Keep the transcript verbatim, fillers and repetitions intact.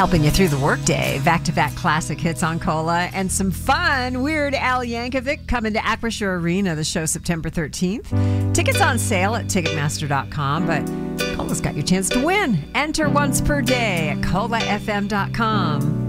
Helping you through the workday. Back-to-back classic hits on Cola and some fun Weird Al Yankovic coming to Acrisure Arena, the show September thirteenth. Tickets on sale at Ticketmaster dot com, but Cola's got your chance to win. Enter once per day at Cola F M dot com.